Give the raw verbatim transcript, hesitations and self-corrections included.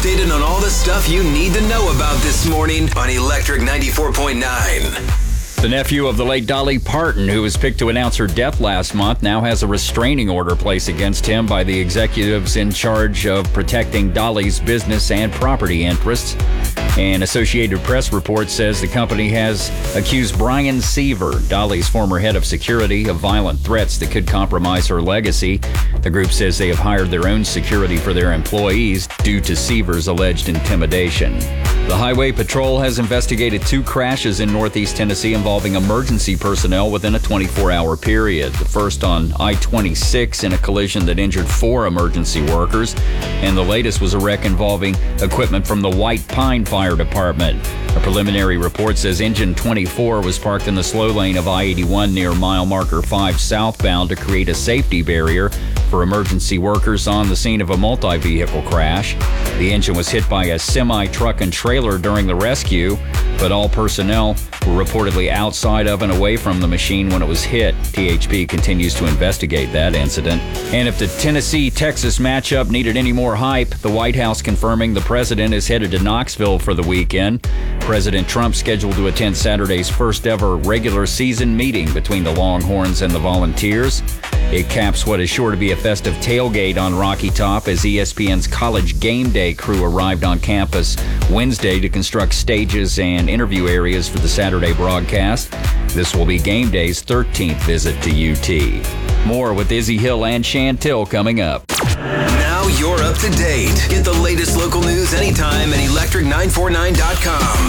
updated on all the stuff you need to know about this morning on Electric ninety-four point nine. The nephew of the late Dolly Parton, who was picked to announce her death last month, now has a restraining order placed against him by the executives in charge of protecting Dolly's business and property interests. An Associated Press report says the company has accused Brian Seaver, Dolly's former head of security, of violent threats that could compromise her legacy. The group says they have hired their own security for their employees due to Seaver's alleged intimidation. The Highway Patrol has investigated two crashes in Northeast Tennessee involving emergency personnel within a twenty-four hour period. The first on I twenty-six in a collision that injured four emergency workers, and the latest was a wreck involving equipment from the White Pine Fire Department. A preliminary report says engine twenty-four was parked in the slow lane of I eighty-one near mile marker five southbound to create a safety barrier for emergency workers on the scene of a multi-vehicle crash. The engine was hit by a semi-truck and trailer during the rescue, but all personnel were reportedly outside of and away from the machine when it was hit. T H P continues to investigate that incident. And if the Tennessee-Texas matchup needed any more hype, the White House confirming the president is headed to Knoxville for the weekend. President Trump scheduled to attend Saturday's first ever regular season meeting between the Longhorns and the Volunteers. It caps what is sure to be a festive tailgate on Rocky Top as E S P N's College Game Day crew arrived on campus Wednesday to construct stages and interview areas for the Saturday broadcast. This will be Game Day's thirteenth visit to U T. More with Izzy Hill and Chantil coming up. Now you're up to date. Get the latest local news anytime at electric nine forty-nine dot com.